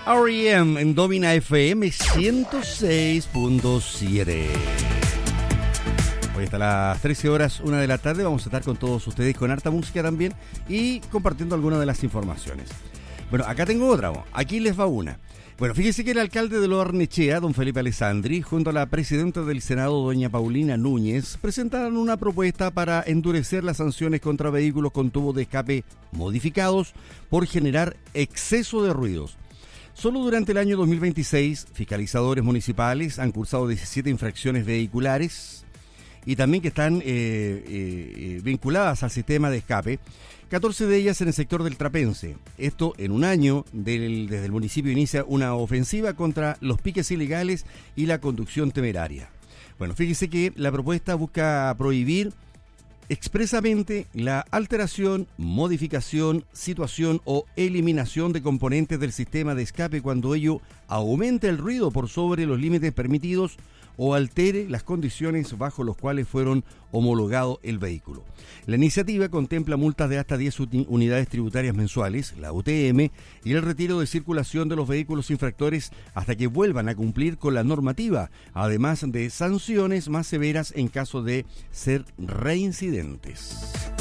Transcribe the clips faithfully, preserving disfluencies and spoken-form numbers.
R E M en Domina F M ciento seis punto siete. Hoy hasta las trece horas, una de la tarde, vamos a estar con todos ustedes con harta música también y compartiendo algunas de las informaciones. Bueno, acá tengo otra, aquí les va una. Bueno, fíjese que el alcalde de Lo Barnechea, don Felipe Alessandri, junto a la presidenta del Senado, doña Paulina Núñez, presentaron una propuesta para endurecer las sanciones contra vehículos con tubos de escape modificados por generar exceso de ruidos. Solo durante el año dos mil veintiséis, fiscalizadores municipales han cursado diecisiete infracciones vehiculares y también que están eh, eh, vinculadas al sistema de escape, catorce de ellas en el sector del Trapense. Esto en un año del, desde el municipio inicia una ofensiva contra los piques ilegales y la conducción temeraria. Bueno, fíjese que la propuesta busca prohibir expresamente la alteración, modificación, situación o eliminación de componentes del sistema de escape cuando ello aumente el ruido por sobre los límites permitidos o altere las condiciones bajo las cuales fueron homologado el vehículo. La iniciativa contempla multas de hasta diez unidades tributarias mensuales, la U T M, y el retiro de circulación de los vehículos infractores hasta que vuelvan a cumplir con la normativa, además de sanciones más severas en caso de ser reincidentes.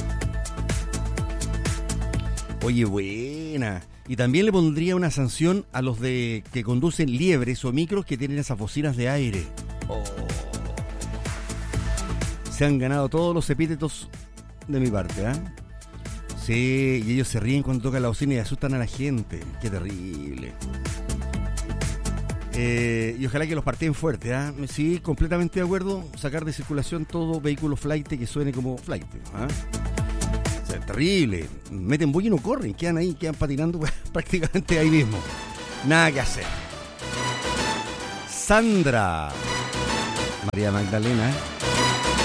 Oye, buena. Y también le pondría una sanción a los de que conducen liebres o micros que tienen esas bocinas de aire. Oh. Se han ganado todos los epítetos de mi parte, ¿ah? ¿eh? Sí, y ellos se ríen cuando tocan la bocina y asustan a la gente. Qué terrible. Eh, y ojalá que los parteen fuerte, ¿ah? ¿eh? Sí, completamente de acuerdo. Sacar de circulación todo vehículo flight que suene como flight, ¿ah? ¿eh? O sea, terrible. Meten bulla y no corren, quedan ahí, quedan patinando prácticamente ahí mismo. Nada que hacer. Sandra María Magdalena